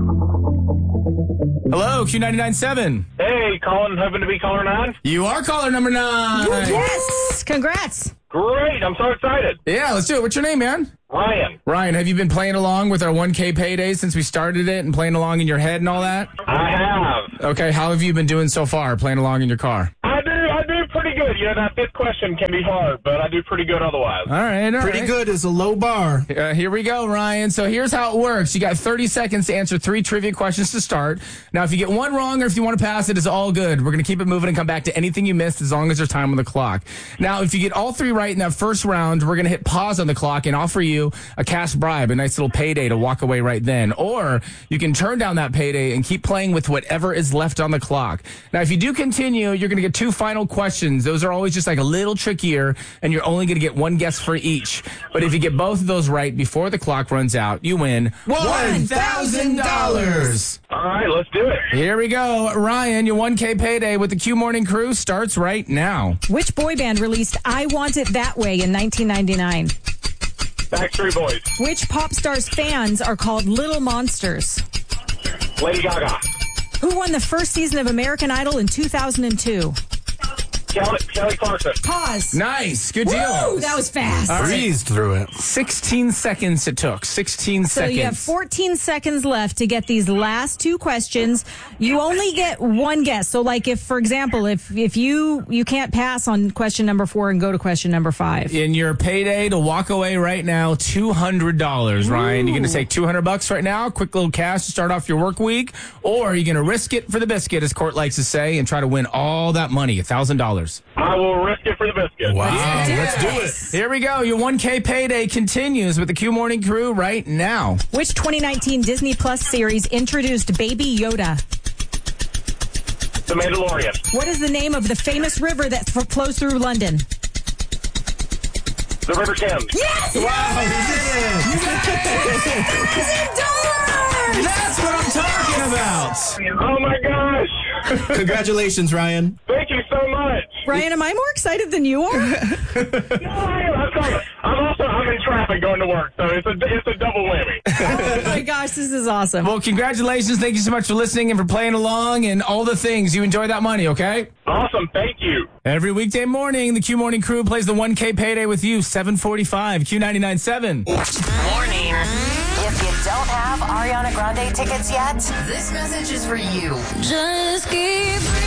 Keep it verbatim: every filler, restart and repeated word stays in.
Hello, Q ninety-nine point seven. Hey, Colin, hoping to be caller nine? You are caller number nine. Yes. Congrats. Great, I'm so excited. Yeah, let's do it. What's your name, man? Ryan. Ryan, have you been playing along with our one K payday since we started it and playing along in your head and all that? I have. Okay, how have you been doing so far playing along in your car? I do, I do pretty good. You know, that fifth question can be hard, but I do pretty good otherwise. All right, all Pretty right. good is a low bar. Uh, here we go, Ryan. So here's how it works. You got thirty seconds to answer three trivia questions to start. Now, if you get one wrong or if you want to pass it, it's all good. We're going to keep it moving and come back to anything you missed as long as there's time on the clock. Now, if you get all three right in that first round, we're going to hit pause on the clock and offer you a cash bribe, a nice little payday to walk away right then. Or you can turn down that payday and keep playing with whatever is left on the clock. Now, if you do continue, you're going to get two final questions. Those are always just like a little trickier, and you're only going to get one guess for each. But if you get both of those right before the clock runs out, you win one thousand dollars. All right, let's do it. Here we go. Ryan, your one K payday with the Q Morning Crew starts right now. Which boy band released I Want It That Way in nineteen ninety-nine? Backstreet Boys. Which pop star's fans are called Little Monsters? Lady Gaga. Who won the first season of American Idol in two thousand two? Kelly, Kelly Clarkson. Pause. Nice. Good deal. Woo, that was fast. All right. Breezed through it. sixteen seconds it took. sixteen So seconds. you have fourteen seconds left to get these last two questions. You only get one guess. So like if, for example, if if you you can't pass on question number four and go to question number five. In your payday to walk away right now, two hundred dollars, Ryan. You're going to take two hundred bucks right now, quick little cash to start off your work week, or you're going to risk it for the biscuit, as Court likes to say, and try to win all that money, one thousand dollars. I will risk it for the biscuit. Wow. Let's do Let's do it. Here we go. Your one K payday continues with the Q Morning Crew right now. Which twenty nineteen Disney Plus series introduced Baby Yoda? The Mandalorian. What is the name of the famous river that f- flows through London? The River Thames. Yes! That's what I'm talking about. Oh, my gosh. Congratulations, Ryan. Thank you so much. Ryan, am I more excited than you are? I'm also I'm in traffic going to work, so it's a it's a double whammy. Oh my gosh, this is awesome. Well, congratulations. Thank you so much for listening and for playing along and all the things. You enjoy that money, okay? Awesome, thank you. Every weekday morning, the Q Morning Crew plays the one K payday with you, seven forty-five, Q ninety-nine point seven. Warning. If you don't have Ariana Grande tickets yet, This message is for you. just keep